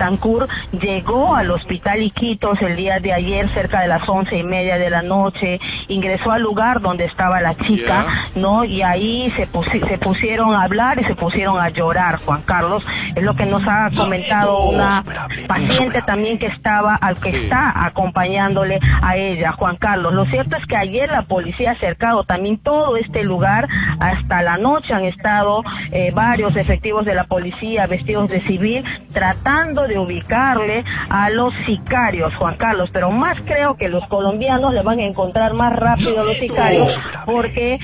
Betancur llegó al hospital Iquitos el día de ayer cerca de las 11:30 de la noche, ingresó al lugar donde estaba la chica, ¿no? Y ahí se pusieron a hablar y se pusieron a llorar, Juan Carlos. Es lo que nos ha comentado una paciente también que está acompañándole a ella, Juan Carlos. Lo cierto es que ayer la policía ha cercado también todo este lugar. Hasta la noche han estado varios efectivos de la policía vestidos de civil tratando de ubicarle a los sicarios, Juan Carlos, pero más creo que los colombianos le van a encontrar más rápido a los sicarios, porque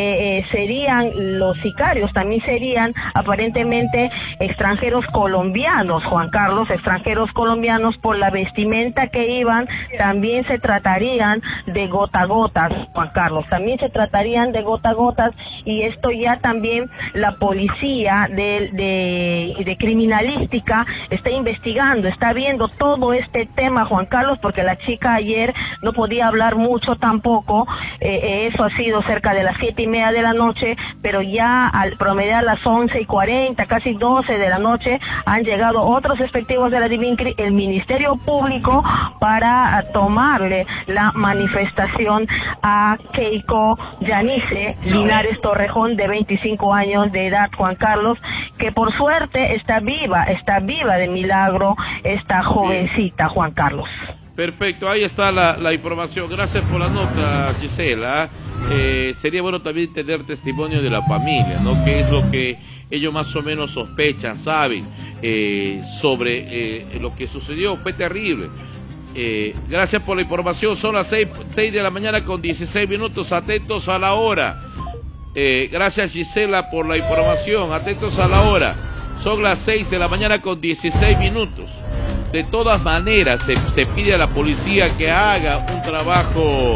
los sicarios también serían aparentemente extranjeros colombianos, Juan Carlos, extranjeros colombianos. Por la vestimenta que iban, también se tratarían de gotagotas, Juan Carlos, también se tratarían de gotagotas, y esto ya también la policía de criminalística está investigando, está viendo todo este tema, Juan Carlos, porque la chica ayer no podía hablar mucho tampoco. Eso ha sido cerca de las 7:30 de la noche, pero ya al promediar las 11:40, casi 12 de la noche, han llegado otros efectivos de la DIVINCRI, el Ministerio Público, para tomarle la manifestación a Keiko Yanice Linares Torrejón, de 25 años de edad, Juan Carlos, que por suerte está viva de milagro esta jovencita, Juan Carlos. Perfecto, ahí está la información. Gracias por la nota, Gisela. Sería bueno también tener testimonio de la familia, ¿no? ¿Qué es lo que ellos más o menos sospechan, saben sobre lo que sucedió? Fue terrible. Gracias por la información. Son las 6 de la mañana con 16 minutos. Atentos a la hora. Gracias, Gisela, por la información. Atentos a la hora. Son las 6 de la mañana con 16 minutos. De todas maneras, se pide a la policía que haga un trabajo,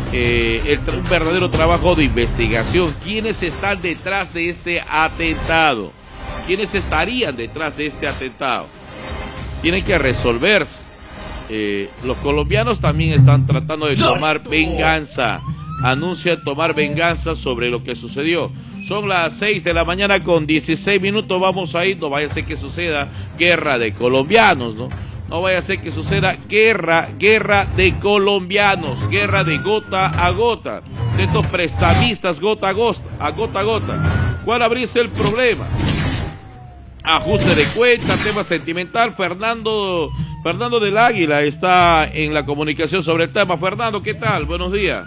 un verdadero trabajo de investigación. ¿Quiénes están detrás de este atentado? ¿Quiénes estarían detrás de este atentado? Tienen que resolverse. Los colombianos también están tratando de tomar venganza. Anuncian tomar venganza sobre lo que sucedió. Son las 6 de la mañana con 16 minutos. Vamos a ir, no vaya a ser que suceda guerra de colombianos, ¿no? No vaya a ser que suceda guerra de colombianos, guerra de gota a gota, de estos prestamistas gota a gota. ¿Cuál habría sido el problema? Ajuste de cuenta, tema sentimental. Fernando del Águila está en la comunicación sobre el tema. Fernando, ¿qué tal? Buenos días.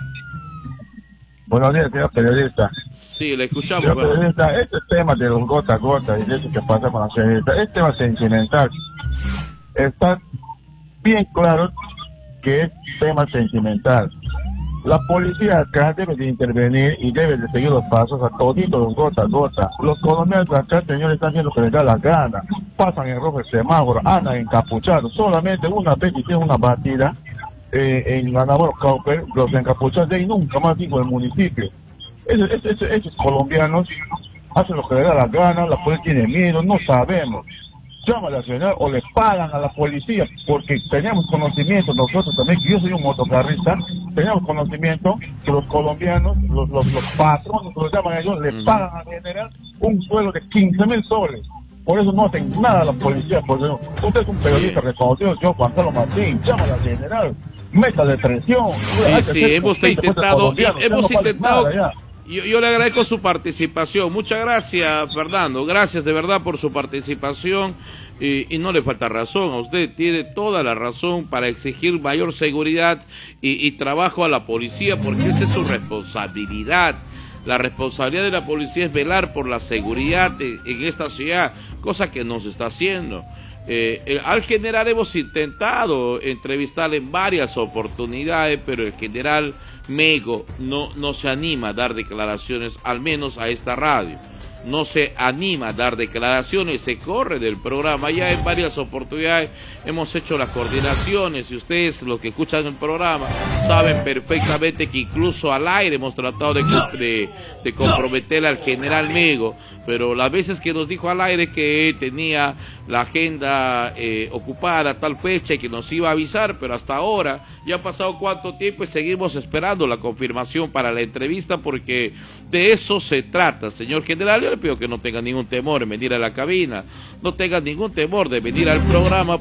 Buenos días, señor periodista. Sí, le escuchamos. Señor periodista, este tema de los gota a gota y de eso que pasa con la señorita, es tema sentimental. Está bien claro que es tema sentimental. La policía acá debe de intervenir y debe de seguir los pasos a toditos los gota a gota. Los colombianos acá, señores, están haciendo lo que les da la gana. Pasan en rojo el semáforo, andan encapuchados. Solamente una vez hicieron una batida en la Navarro Cauper, los encapuchados de ahí nunca más dijo el municipio. Esos colombianos hacen lo que les da la gana, la policía tiene miedo, no sabemos. Llama a la ciudad o le pagan a la policía, porque tenemos conocimiento nosotros también, que yo soy un motocarrista, tenemos conocimiento que los colombianos, los patronos, los llaman ellos, le pagan al general un sueldo de 15.000 soles. Por eso no hacen nada a la policía. Porque usted es un periodista reconocido, yo, Juan Carlos Martín, llama al general, métale presión. Sí, hemos intentado. Yo le agradezco su participación. Muchas gracias, Fernando. Gracias de verdad por su participación. Y no le falta razón. A usted tiene toda la razón para exigir mayor seguridad y trabajo a la policía, porque esa es su responsabilidad. La responsabilidad de la policía es velar por la seguridad en esta ciudad, cosa que no se está haciendo. Al general hemos intentado entrevistarle en varias oportunidades, pero el general Mego no se anima a dar declaraciones, al menos a esta radio. No se anima a dar declaraciones, se corre del programa. Ya en varias oportunidades hemos hecho las coordinaciones y ustedes, los que escuchan el programa, saben perfectamente que incluso al aire hemos tratado de comprometer al general Mego, pero las veces que nos dijo al aire que tenía la agenda ocupada tal fecha y que nos iba a avisar, pero hasta ahora ya ha pasado cuánto tiempo y seguimos esperando la confirmación para la entrevista, porque de eso se trata, señor general. Yo le pido que no tenga ningún temor en venir a la cabina, no tenga ningún temor de venir al programa,